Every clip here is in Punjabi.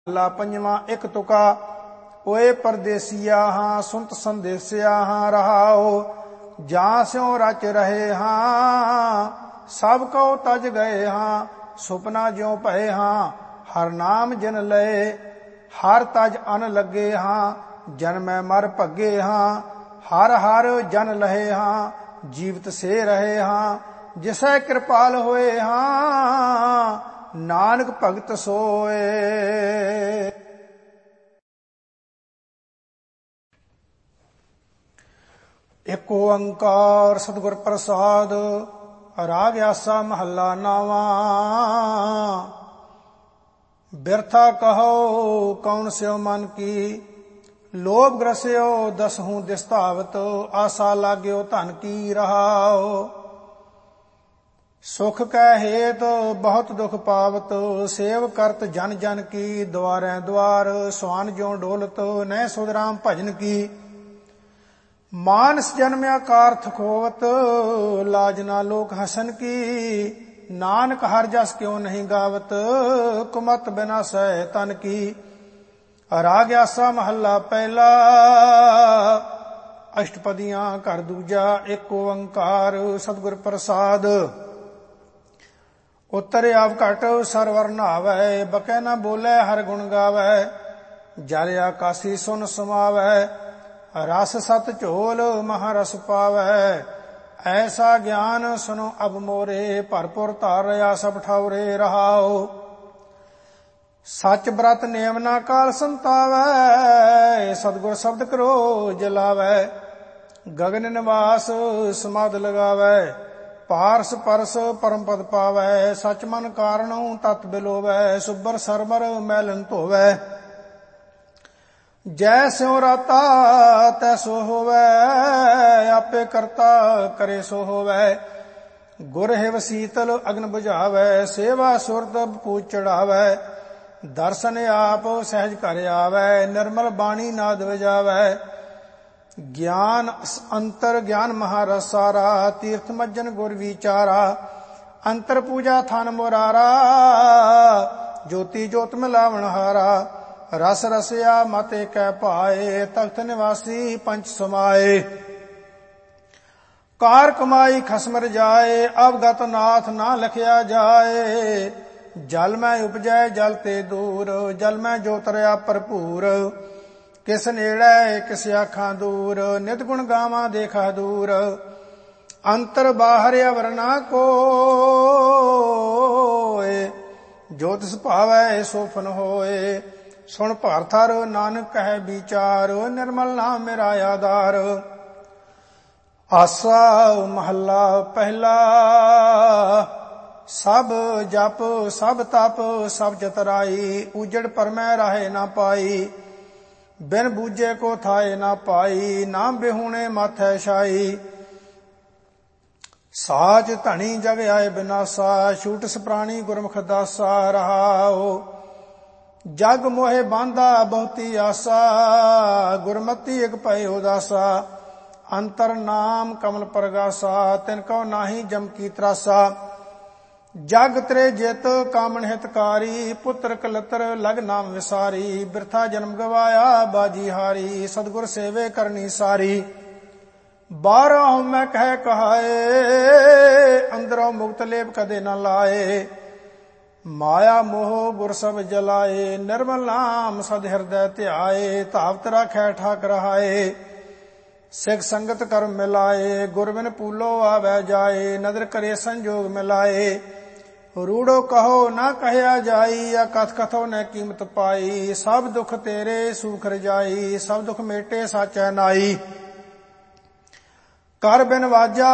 ਲਾ ਪੰਜਵਾਂ ਇੱਕ ਤੁਕਾ। ਓਏ ਪਰਦੇਸੀਆ ਹਾਂ ਸੁਨਤ ਸੰਦੇਸਿਆ ਹਾਂ ਰਹਾਓ। ਜਾਂ ਸਿਉ ਰਚ ਰਹੇ ਹਾਂ ਸਭ ਕਉ ਤਜ ਗਏ ਹਾਂ। ਸੁਪਨਾ ਜਿਉ ਭਏ ਹਾਂ ਹਰ ਨਾਮ ਜਿਨ ਲਏ। ਹਰ ਤਜ ਅਨ ਲੱਗੇ ਹਾਂ ਜਨਮੈ ਮਰ ਭੱਗੇ ਹਾਂ। ਹਰ ਹਰ ਜਨ ਲਹੇ ਹਾਂ ਜੀਵਤ ਸੇ ਰਹੇ ਹਾਂ। ਜਿਸੈ ਕਿਰਪਾਲ ਹੋਏ ਹਾਂ ਨਾਨਕ ਭਗਤ ਸੋਏ। ਏਕ ਓੰਕਾਰ ਸਤਿਗੁਰ ਪ੍ਰਸਾਦ। ਰਾਗ ਆਸਾ ਮਹੱਲਾ ਨਾਵਾਂ। ਬਿਰਥਾ ਕਹੋ ਕੌਣ ਸਿਓ ਮਨ ਕੀ। ਲੋਭ ਗ੍ਰਸਿਓ ਦਸਹੂੰ ਦਿਸਤਾਵਤ। ਆਸਾ ਲਾਗਿਓ ਧਨ ਕੀ ਰਹਾਓ। ਸੁਖ ਕੈ ਹੇਤ ਬਹੁਤ ਦੁਖ ਪਾਵਤ। ਸੇਵ ਕਰਤ ਜਨ ਜਨ ਕੀ। ਦੁਆਰੈ ਦੁਆਰ ਸਵਨ ਜਿਉ ਡੋਲਤ। ਨਹਿ ਸੁਧਰਾਮ ਭਜਨ ਕੀ। ਮਾਨਸ ਜਨਮਿਆ ਕਾਰਥ ਖੋਵਤ। ਲਾਜ ਨਾ ਲੋਕ ਹਸਨ ਕੀ। ਨਾਨਕ ਹਰ ਜਸ ਕਿਉ ਨਹੀਂ ਗਾਵਤ। ਕੁਮਤ ਬਿਨਾ ਸਹਿ ਤਨ ਕੀ। ਰਾਗ ਆਸਾ ਮਹੱਲਾ ਪਹਿਲਾ। ਅਸ਼ਟਪਦੀਆਂ ਘਰ ਦੂਜਾ। ਏਕ ਓੰਕਾਰ ਸਤਿਗੁਰ ਪ੍ਰਸਾਦ। ਉਤਰ ਆਵ ਘਟ ਸਰਵਰ ਨਹਾਵੈ। ਬਕੈ ਨਾ ਬੋਲੇ ਹਰ ਗੁਣ ਗਾਵੈ। ਜਲ ਆਕਾਸੀ ਸੁਨ ਸਮਾਵੈ। ਰਸ ਸਤ ਝੋਲ ਮਹਾਰਸ ਪਾਵੈ। ਐਸਾ ਗਿਆਨ ਸੁਨੋ ਅਬ ਮੋਰੇ। ਭਰਪੁਰ ਧਾਰ ਰਿਆ ਸਭ ਠਾਉਰੇ ਰਹਾਓ। ਸੱਚ ਬ੍ਰਤ ਨੇਮ ਨਾ ਕਾਲ ਸੰਤਾਵੈ। ਸਤਿਗੁਰ ਸ਼ਬਦ ਕਰੋ ਜਲਾਵੈ। ਗਗਨ ਨਿਵਾਸ ਸਮਾਧ ਲਗਾਵੈ। ਪਾਰਸ ਪਰਸ ਪਰਮ ਪਦ ਪਾਵੈ। ਸਚ ਮਨ ਕਾਰਣਉ ਤਤ ਬਿਲੋਵੈ। ਸੁਬਰ ਸਰਮਰ ਮੈਲਨ ਧੋਵੈ। ਜੈ ਸਿਉ ਰਾਤਾ ਤੈ ਸੋ ਹੋਵੈ। ਆਪੇ ਕਰਤਾ ਕਰੇ ਸੋ ਹੋਵੈ। ਗੁਰ ਹਿਵ ਸੀਤਲ ਅਗਨ ਬੁਝਾਵੈ। ਸੇਵਾ ਸੁਰਤ ਪੂਜ ਚੜਾਵੈ। ਦਰਸ਼ਨ ਆਪ ਸਹਿਜ ਘਰ ਆਵੈ। ਨਿਰਮਲ ਬਾਣੀ ਨਾਦ ਵਜਾਵੈ। ਗਿਆਨ ਅੰਤਰ ਗਿਆਨ ਮਹਾਰਸ ਸਾਰਾ। ਤੀਰਥ ਮੱਜਨ ਗੁਰ ਵਿਚਾਰਾ। ਅੰਤਰ ਪੂਜਾ ਥਨ ਮੁਰਾਰਾ। ਜੋਤੀ ਜੋਤ ਮਿਲਾਵਣ ਹਾਰਾ। ਰਸ ਰਸਿਆ ਮਤਿ ਕੈ ਭਾਏ। ਤਖਤ ਨਿਵਾਸੀ ਪੰਚ ਸਮਾਏ। ਕਾਰ ਕਮਾਈ ਖਸਮ ਰਜਾਏ। ਅਵਗਤ ਨਾਥ ਨਾ ਲਖਿਆ ਜਾਏ। ਜਲ ਮੈਂ ਉਪਜੈ ਜਲ ਤੇ ਦੂਰ। ਜਲ ਮੈਂ ਜੋਤ ਰਿਆ ਭਰਪੂਰ। ਕਿਸ ਨੇੜੇ ਕਿਸ ਆਖਾਂ ਦੂਰ। ਨਿਤ ਗੁਣ ਗਾਵਾਂ ਦੇਖਾ ਦੂਰ। ਅੰਤਰ ਬਾਹਰ ਅਵਰ ਨਾ ਕੋਇ। ਜੋ ਤਿਸ ਭਾਵੈ ਸੋ ਫਨ ਹੋਏ। ਸੁਣ ਭਾਰਥਰ ਨਾਨਕ ਕਹਿ ਵਿਚਾਰ। ਨਿਰਮਲ ਨਾਮ ਮੇਰਾ ਆਧਾਰ। ਆਸਾ ਮਹੱਲਾ ਪਹਿਲਾ। ਸਭ ਜਪ ਸਭ ਤਪ ਸਭ ਚਤਰਾਈ। ਉਜੜ ਪਰਮੈ ਰਾਹੇ ਨਾ ਪਾਈ। ਬਿਨ ਬੂਝੇ ਕੋ ਥਾਏ ਨਾ ਪਾਈ। ਨਾਮ ਬਿਹੂਣੇ ਮਾਥੈ ਛਾਈ। ਸਾਚ ਧਣੀ ਜਗ ਆਏ ਬਿਨਾਸਾ। ਛੂਟਿਸ ਪ੍ਰਾਣੀ ਗੁਰਮੁਖ ਦਾਸਾ ਰਹਾਓ। ਜਗ ਮੋਹਿ ਬਾਂਧਾ ਬਹੁਤੀ ਆਸਾ। ਗੁਰਮਤੀ ਇਕ ਭਏ ਉਦਾਸਾ। ਅੰਤਰ ਨਾਮ ਕਮਲ ਪ੍ਰਗਾਸਾ। ਤਿਨ ਕਉ ਨਾਹੀ ਜਮ ਕੀ ਤਰਾਸਾ। ਜਗ ਤਰੇ ਜਿਤ ਕਾਮਣ ਹਿਤਕਾਰੀ। ਪੁੱਤਰ ਕਲਤਰ ਲਗ ਨਾਮ ਵਿਸਾਰੀ। ਬਿਰਥਾ ਜਨਮ ਗਵਾਇਆ ਬਾਜੀ ਹਾਰੀ। ਸਤਿਗੁਰ ਸੇਵੇ ਕਰਨੀ ਸਾਰੀ। ਬਾਹਰੋਂ ਮੈਂ ਕਹਿ ਕਹਾਏ। ਅੰਦਰੋਂ ਮੁਕਤ ਲੇਪ ਕਦੇ ਨਾ ਲਾਏ। ਮਾਇਆ ਮੋਹ ਗੁਰ ਸਭ ਜਲਾਏ। ਨਿਰਮਲ ਨਾਮ ਸਦ ਹਿਰਦੈ ਧਿਆਏ। ਧਾਵਤ ਰਾਖੈ ਠਾਕ ਰਹਾਏ। ਸਿੱਖ ਸੰਗਤ ਕਰ ਮਿਲਾਏ। ਗੁਰ ਬਿਨ ਪੂਲੋ ਆਵੈ ਜਾਏ। ਨਦਰ ਕਰੇ ਸੰਜੋਗ ਮਿਲਾਏ। ਰੂੜੋ ਕਹੋ ਨਾ ਕਹਿਆ ਜਾਈ। ਆ ਕਥ ਕਥੋ ਨ ਕੀਮਤ ਪਾਈ। ਸਭ ਦੁਖ ਤੇਰੇ ਸੂਖ ਰਜਾਈ। ਸਭ ਦੁਖ ਮੇਟੇ ਸਾਚੈ ਨਾਈ। ਕਰ ਬਿਨ ਵਾਜਾ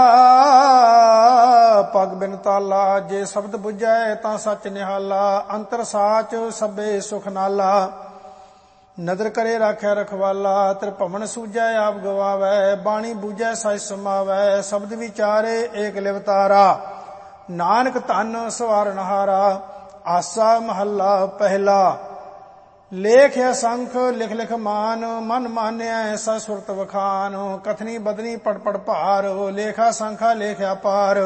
ਪਗ ਬਿਨ ਤਾਲਾ। ਜੇ ਸ਼ਬਦ ਬੁਝੈ ਤਾਂ ਸੱਚ ਨਿਹਾਲਾ। ਅੰਤਰ ਸਾਚ ਸਭੇ ਸੁਖ ਨਾਲਾ। ਨਦਰ ਕਰੇ ਰਾਖੈ ਰਖਵਾਲਾ। ਤ੍ਰਿਭਵਨ ਸੂਝੈ ਆਪ ਗਵਾਵੈ। ਬਾਣੀ ਬੂਝੈ ਸਚ ਸਮਾਵੈ। ਸ਼ਬਦ ਵਿਚਾਰੇ ਏਕ ਲਿਵਤਾਰਾ। ਨਾਨਕ ਧਨ ਸਵਾਰਨਹਾਰਾ। ਆਸਾ ਮਹੱਲਾ ਪਹਿਲਾ। ਲੇਖ ਅਸੰਖ ਲਿਖ ਲਿਖ ਮਾਨ। ਮਨ ਮਾਨਿਆ ਸਚ ਸੁਰਤ ਵਖਾਨ। ਕਥਨੀ ਬਦਨੀ ਪੜ ਪੜ ਭਾਰ। ਲੇਖਾ ਸੰਖਾ ਲੇਖਿਆ ਪਾਰ।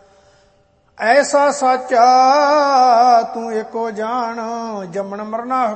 ਐਸਾ ਸਾਚਾ ਤੂੰ ਏਕੋ ਜਾਣ। ਜੰਮਣ ਮਰਨਾ